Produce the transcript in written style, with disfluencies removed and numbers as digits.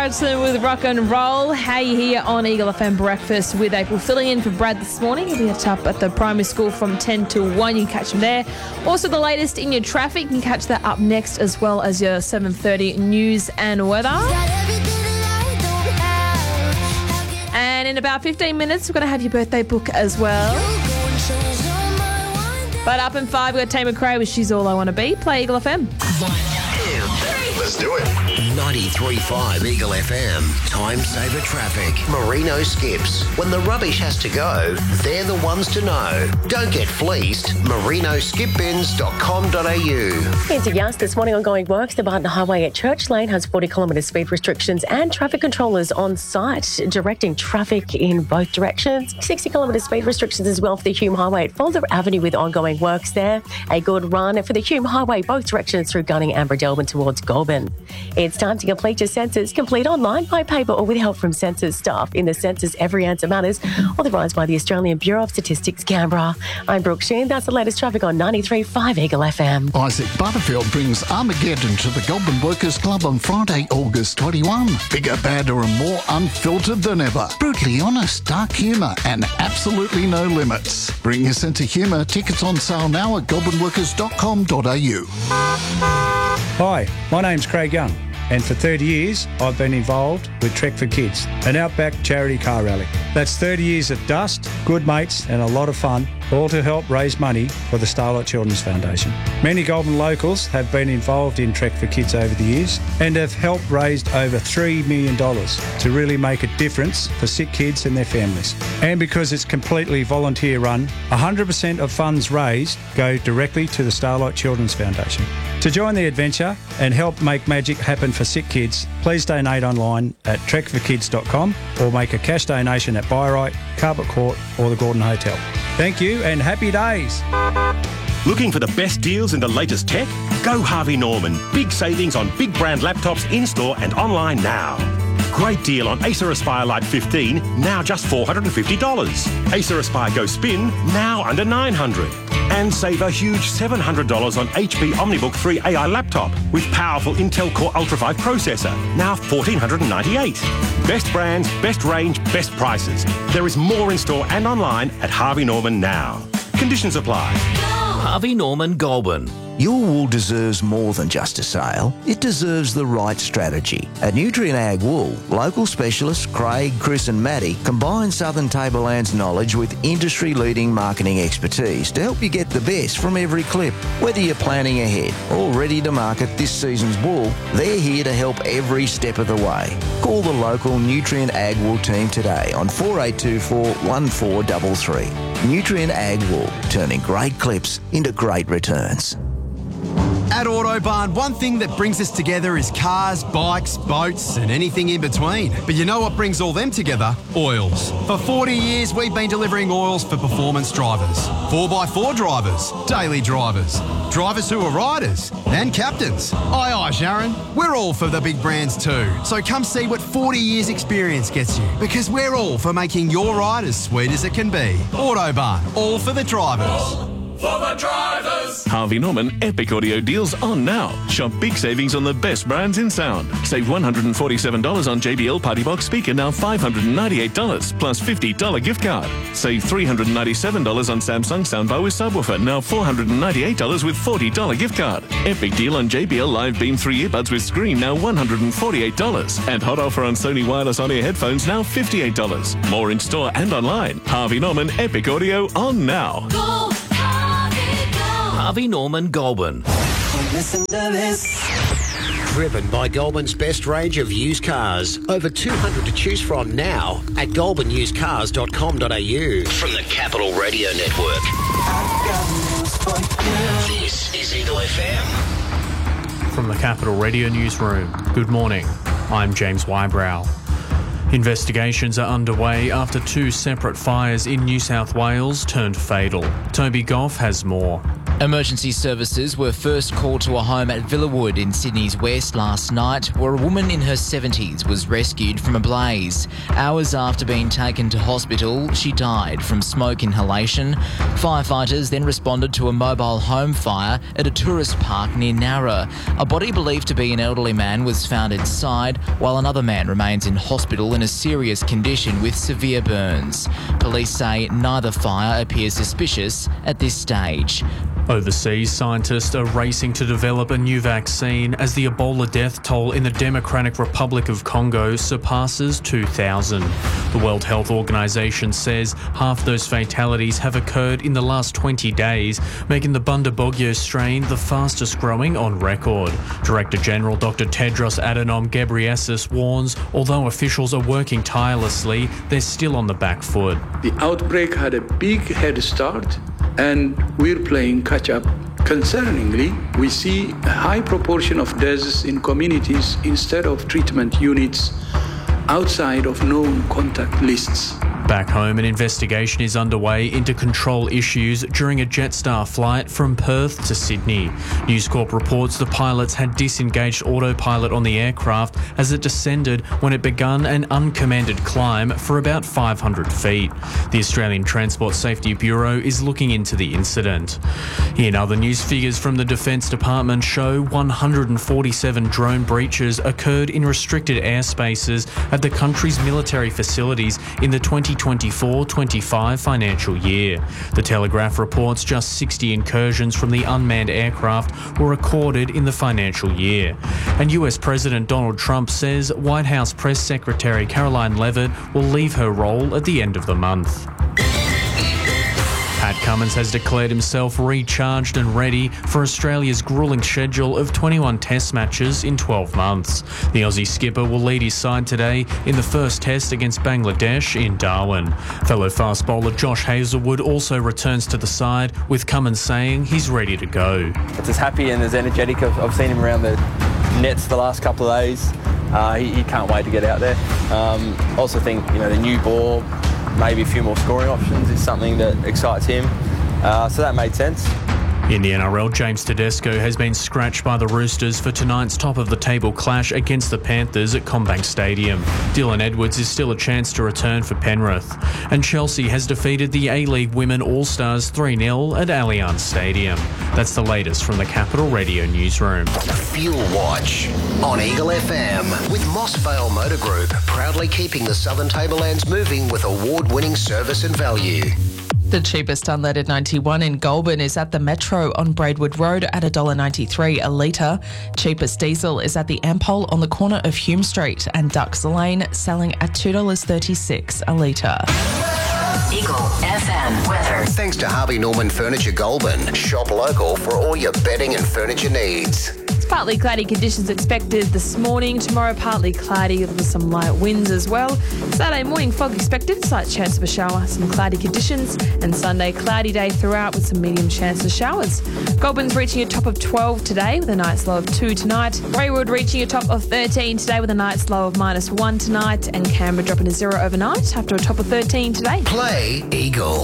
Harrison with Rock and Roll. Hey, here on Eagle FM Breakfast with April, filling in for Brad this morning. He'll be up at the primary school from 10 to 1. You can catch him there. Also, the latest in your traffic. You can catch that up next, as well as your 7:30 news and weather. And in about 15 minutes, we're going to have your birthday book as well. But up in 5, we've got Tay McRae with She's All I Want to Be. Play Eagle FM. Let's do it. 93.5 Eagle FM. Time saver traffic. Merino Skips. When the rubbish has to go, they're the ones to know. Don't get fleeced. merinoskipbins.com.au. Into Yas this morning, ongoing works. The Barton Highway at Church Lane has 40-kilometre speed restrictions and traffic controllers on site directing traffic in both directions. 60-kilometre speed restrictions as well for the Hume Highway at Folder Avenue with ongoing works there. A good run for the Hume Highway, both directions through Gunning and Delbin towards Goulburn. It's time to complete your census. Complete online, by paper or with help from census staff. In the census, every answer matters. Authorised by the Australian Bureau of Statistics, Canberra. I'm Brooke Sheen. That's the latest traffic on 93.5 Eagle FM. Isaac Butterfield brings Armageddon to the Goulburn Workers Club on Friday, August 21. Bigger, badder and more unfiltered than ever. Brutally honest, dark humour and absolutely no limits. Bring your sense of humour. Tickets on sale now at goulburnworkers.com.au. Hi, my name's Craig Young, and for 30 years I've been involved with Trek for Kids, an outback charity car rally. That's 30 years of dust, good mates and a lot of fun, all to help raise money for the Starlight Children's Foundation. Many Goulburn locals have been involved in Trek for Kids over the years and have helped raise over $3 million to really make a difference for sick kids and their families. And because it's completely volunteer run, 100% of funds raised go directly to the Starlight Children's Foundation. To join the adventure and help make magic happen for sick kids, please donate online at trekforkids.com or make a cash donation at Byright, Carpet Court or the Gordon Hotel. Thank you and happy days. Looking for the best deals in the latest tech? Go Harvey Norman. Big savings on big brand laptops in-store and online now. Great deal on Acer Aspire Lite 15, now just $450. Acer Aspire Go Spin, now under $900. And save a huge $700 on HP OmniBook 3 AI laptop with powerful Intel Core Ultra 5 processor, now $1,498. Best brands, best range, best prices. There is more in store and online at Harvey Norman now. Conditions apply. Harvey Norman Goulburn. Your wool deserves more than just a sale. It deserves the right strategy. At Nutrient Ag Wool, local specialists Craig, Chris and Maddie combine Southern Tableland's knowledge with industry-leading marketing expertise to help you get the best from every clip. Whether you're planning ahead or ready to market this season's wool, they're here to help every step of the way. Call the local Nutrient Ag Wool team today on 4824 1433. Nutrient Ag Wool, turning great clips into great returns. At Autobarn, one thing that brings us together is cars, bikes, boats and anything in between. But you know what brings all them together? Oils. For 40 years, we've been delivering oils for performance drivers, 4x4 drivers, daily drivers, drivers who are riders and captains. Aye, aye, Sharon. We're all for the big brands too. So come see what 40 years experience gets you, because we're all for making your ride as sweet as it can be. Autobarn, all for the drivers. For the drivers! Harvey Norman Epic Audio deals on now. Shop big savings on the best brands in sound. Save $147 on JBL Party Box speaker, now $598 plus $50 gift card. Save $397 on Samsung soundbar with subwoofer, now $498 with $40 gift card. Epic deal on JBL Live Beam 3 earbuds with screen, now $148. And hot offer on Sony wireless on-ear headphones, now $58. More in store and online. Harvey Norman Epic Audio on now. Go, Harvey Norman Goulburn. Listen to this. Driven by Goulburn's best range of used cars. Over 200 to choose from now at goulburnusedcars.com.au. From the Capital Radio Network. This is Eagle FM. From the Capital Radio Newsroom, good morning. I'm James Wybrow. Investigations are underway after 2 separate fires in New South Wales turned fatal. Toby Goff has more. Emergency services were first called to a home at Villawood in Sydney's west last night, where a woman in her 70s was rescued from a blaze. Hours after being taken to hospital, she died from smoke inhalation. Firefighters then responded to a mobile home fire at a tourist park near Nowra. A body believed to be an elderly man was found inside, while another man remains in hospital in a serious condition with severe burns. Police say neither fire appears suspicious at this stage. Overseas, scientists are racing to develop a new vaccine as the Ebola death toll in the Democratic Republic of Congo surpasses 2,000. The World Health Organization says half those fatalities have occurred in the last 20 days, making the Bundibugyo strain the fastest growing on record. Director General Dr. Tedros Adhanom Ghebreyesus warns although officials are working tirelessly, they're still on the back foot. The outbreak had a big head start, and we're playing catch-up. Concerningly, we see a high proportion of deaths in communities instead of treatment units outside of known contact lists. Back home, an investigation is underway into control issues during a Jetstar flight from Perth to Sydney. News Corp reports the pilots had disengaged autopilot on the aircraft as it descended when it began an uncommanded climb for about 500 feet. The Australian Transport Safety Bureau is looking into the incident. In other news, figures from the Defence Department show 147 drone breaches occurred in restricted airspaces at the country's military facilities in the 2024-25 financial year. The Telegraph reports just 60 incursions from the unmanned aircraft were recorded in the financial year. And US President Donald Trump says White House Press Secretary Caroline Leavitt will leave her role at the end of the month. Pat Cummins has declared himself recharged and ready for Australia's gruelling schedule of 21 test matches in 12 months. The Aussie skipper will lead his side today in the first test against Bangladesh in Darwin. Fellow fast bowler Josh Hazlewood also returns to the side, with Cummins saying he's ready to go. It's as happy and as energetic. I've seen him around the nets the last couple of days. He can't wait to get out there. Also think, the new ball, maybe a few more scoring options is something that excites him. So that made sense. In the NRL, James Tedesco has been scratched by the Roosters for tonight's top-of-the-table clash against the Panthers at CommBank Stadium. Dylan Edwards is still a chance to return for Penrith. And Chelsea has defeated the A-League Women All-Stars 3-0 at Allianz Stadium. That's the latest from the Capital Radio newsroom. Fuel Watch on Eagle FM with Moss Vale Motor Group, proudly keeping the Southern Tablelands moving with award-winning service and value. The cheapest unleaded 91 in Goulburn is at the Metro on Braidwood Road at $1.93 a litre. Cheapest diesel is at the Ampol on the corner of Hume Street, and Ducks Lane selling at $2.36 a litre. Eagle FM weather. Thanks to Harvey Norman Furniture Goulburn. Shop local for all your bedding and furniture needs. It's partly cloudy conditions expected this morning. Tomorrow, partly cloudy with some light winds as well. Saturday morning, fog expected. Slight chance of a shower, some cloudy conditions. And Sunday, cloudy day throughout with some medium chance of showers. Goulburn's reaching a top of 12 today with a night's low of 2 tonight. Braidwood reaching a top of 13 today with a night's low of -1 tonight. And Canberra dropping to 0 overnight after a top of 13 today. Play Eagle.